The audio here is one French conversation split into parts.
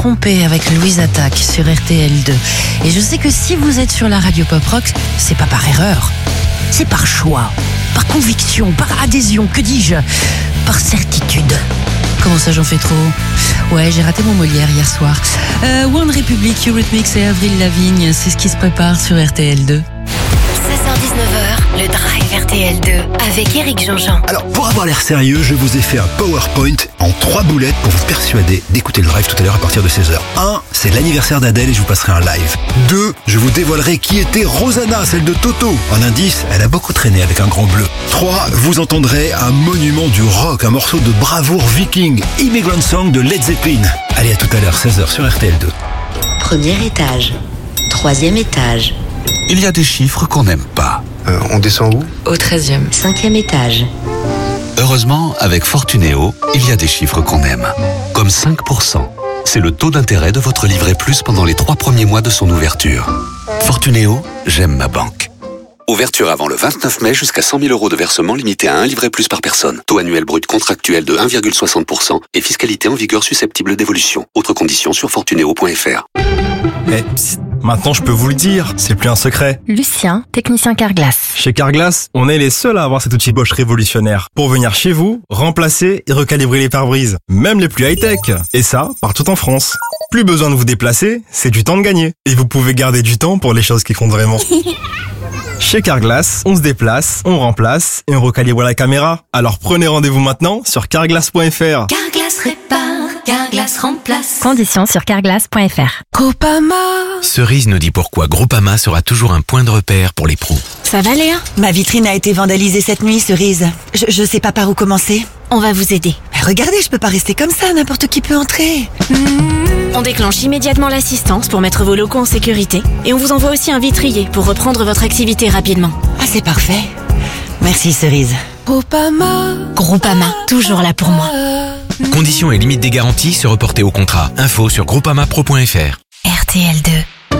Trompé avec Louise Attaque sur RTL2. Et je sais que si vous êtes sur la radio Pop Rock, c'est pas par erreur. C'est par choix, par conviction, par adhésion, que dis-je, par certitude. Comment ça, j'en fais trop? Ouais, j'ai raté mon Molière hier soir. One Republic, Eurythmics et Avril Lavigne, c'est ce qui se prépare sur RTL2. 16h-19h, le Drive RTL2 avec Éric Jean-Jean. Alors, pour avoir l'air sérieux, je vous ai fait un PowerPoint en 3 boulettes pour vous persuader d'écouter le Drive tout à l'heure à partir de 16h. 1, c'est l'anniversaire d'Adèle et je vous passerai un live. 2, je vous dévoilerai qui était Rosanna, celle de Toto. En indice, elle a beaucoup traîné avec un grand bleu. 3, vous entendrez un monument du rock, un morceau de bravoure viking, Immigrant Song de Led Zeppelin. Allez, à tout à l'heure, 16h sur RTL2. Premier étage, 3e étage. Il y a des chiffres qu'on n'aime pas. On descend où? Au 13e, 5e étage. Heureusement, avec Fortunéo, il y a des chiffres qu'on aime. Comme 5%. C'est le taux d'intérêt de votre livret plus pendant les 3 premiers mois de son ouverture. Fortunéo, j'aime ma banque. Ouverture avant le 29 mai jusqu'à 100 000 € de versement limité à un livret plus par personne. Taux annuel brut contractuel de 1,60% et fiscalité en vigueur susceptible d'évolution. Autres conditions sur fortunéo.fr. Mais psst, maintenant je peux vous le dire, c'est plus un secret. Lucien, technicien Carglass. Chez Carglass, on est les seuls à avoir cet outil Bosch révolutionnaire pour venir chez vous, remplacer et recalibrer les pare-brises, même les plus high-tech. Et ça, partout en France. Plus besoin de vous déplacer, c'est du temps de gagner. Et vous pouvez garder du temps pour les choses qui comptent vraiment. Chez Carglass, on se déplace, on remplace et on recalibre la caméra. Alors prenez rendez-vous maintenant sur carglass.fr. Carglass répare, Carglass remplace. Conditions sur carglass.fr. Groupama. Cerise nous dit pourquoi Groupama sera toujours un point de repère pour les pros. Ça va Léa? Ma vitrine a été vandalisée cette nuit, Cerise. Je sais pas par où commencer. On va vous aider. Mais regardez, je peux pas rester comme ça, n'importe qui peut entrer. On déclenche immédiatement l'assistance pour mettre vos locaux en sécurité et on vous envoie aussi un vitrier pour reprendre votre activité rapidement. Ah, c'est parfait. Merci, Cerise. Groupama, toujours là pour moi. Conditions et limites des garanties se reporter au contrat. Info sur groupamapro.fr. RTL2.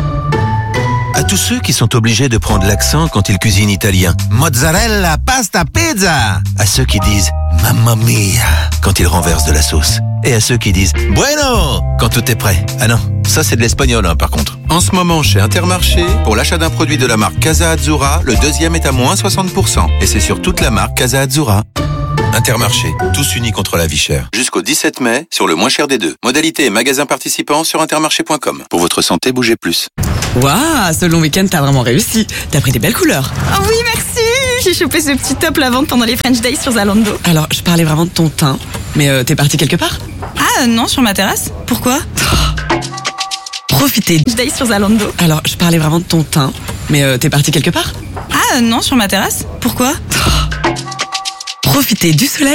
À tous ceux qui sont obligés de prendre l'accent quand ils cuisinent italien. Mozzarella, pasta, pizza. À ceux qui disent mamma mia quand ils renversent de la sauce. Et à ceux qui disent bueno quand tout est prêt. Ah non, ça c'est de l'espagnol par contre. En ce moment chez Intermarché, pour l'achat d'un produit de la marque Casa Azzurra, le deuxième est à moins 60%. Et c'est sur toute la marque Casa Azzurra. Intermarché, tous unis contre la vie chère. Jusqu'au 17 mai, sur le moins cher des deux. Modalité et magasins participants sur intermarché.com. Pour votre santé, bougez plus. Waouh, ce long week-end, t'as vraiment réussi. T'as pris des belles couleurs. Oh oui, merci. J'ai chopé ce petit top la vente pendant les French Days sur Zalando. Alors, je parlais vraiment de ton teint, mais t'es parti quelque part? Ah non, sur ma terrasse. Pourquoi? Profitez. French Days sur Zalando. Alors, je parlais vraiment de ton teint, mais t'es parti quelque part? Ah non, sur ma terrasse. Pourquoi? Profitez du soleil